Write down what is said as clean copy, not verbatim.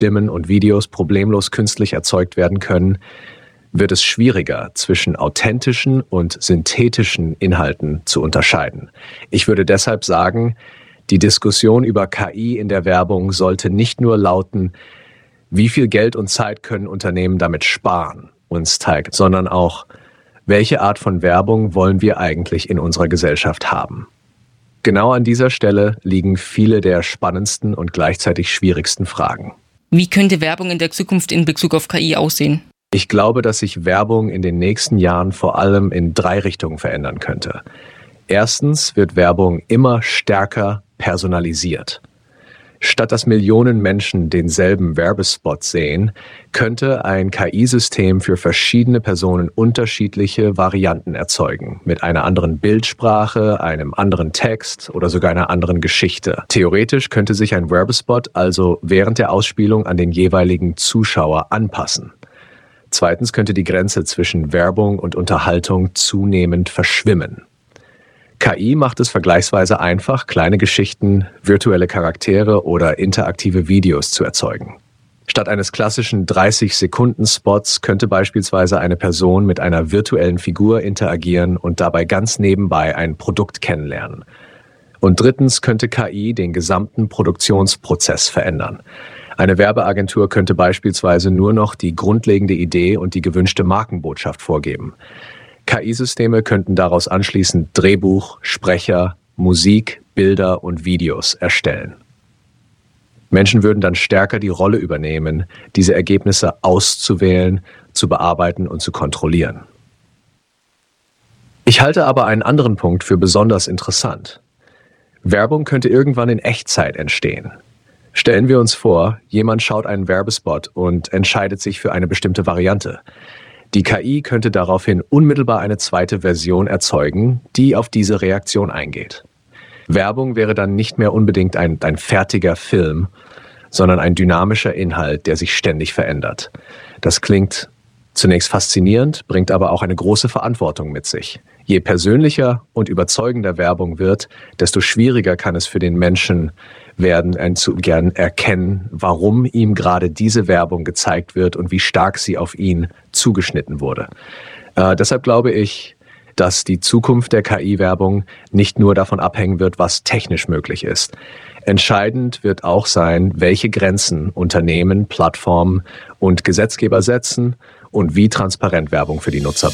Stimmen und Videos problemlos künstlich erzeugt werden können, wird es schwieriger, zwischen authentischen und synthetischen Inhalten zu unterscheiden. Ich würde deshalb sagen, die Diskussion über KI in der Werbung sollte nicht nur lauten, wie viel Geld und Zeit können Unternehmen damit sparen, uns zeigt, sondern auch, welche Art von Werbung wollen wir eigentlich in unserer Gesellschaft haben? Genau an dieser Stelle liegen viele der spannendsten und gleichzeitig schwierigsten Fragen. Wie könnte Werbung in der Zukunft in Bezug auf KI aussehen? Ich glaube, dass sich Werbung in den nächsten Jahren vor allem in 3 Richtungen verändern könnte. Erstens wird Werbung immer stärker personalisiert. Statt dass Millionen Menschen denselben Werbespot sehen, könnte ein KI-System für verschiedene Personen unterschiedliche Varianten erzeugen, mit einer anderen Bildsprache, einem anderen Text oder sogar einer anderen Geschichte. Theoretisch könnte sich ein Werbespot also während der Ausspielung an den jeweiligen Zuschauer anpassen. Zweitens könnte die Grenze zwischen Werbung und Unterhaltung zunehmend verschwimmen. KI macht es vergleichsweise einfach, kleine Geschichten, virtuelle Charaktere oder interaktive Videos zu erzeugen. Statt eines klassischen 30-Sekunden-Spots könnte beispielsweise eine Person mit einer virtuellen Figur interagieren und dabei ganz nebenbei ein Produkt kennenlernen. Und drittens könnte KI den gesamten Produktionsprozess verändern. Eine Werbeagentur könnte beispielsweise nur noch die grundlegende Idee und die gewünschte Markenbotschaft vorgeben. KI-Systeme könnten daraus anschließend Drehbuch, Sprecher, Musik, Bilder und Videos erstellen. Menschen würden dann stärker die Rolle übernehmen, diese Ergebnisse auszuwählen, zu bearbeiten und zu kontrollieren. Ich halte aber einen anderen Punkt für besonders interessant. Werbung könnte irgendwann in Echtzeit entstehen. Stellen wir uns vor, jemand schaut einen Werbespot und entscheidet sich für eine bestimmte Variante. Die KI könnte daraufhin unmittelbar eine zweite Version erzeugen, die auf diese Reaktion eingeht. Werbung wäre dann nicht mehr unbedingt ein fertiger Film, sondern ein dynamischer Inhalt, der sich ständig verändert. Das klingt zunächst faszinierend, bringt aber auch eine große Verantwortung mit sich. Je persönlicher und überzeugender Werbung wird, desto schwieriger kann es für den Menschen werden, zu gern erkennen, warum ihm gerade diese Werbung gezeigt wird und wie stark sie auf ihn zugeschnitten wurde. Deshalb glaube ich, dass die Zukunft der KI-Werbung nicht nur davon abhängen wird, was technisch möglich ist. Entscheidend wird auch sein, welche Grenzen Unternehmen, Plattformen und Gesetzgeber setzen und wie transparent Werbung für die Nutzer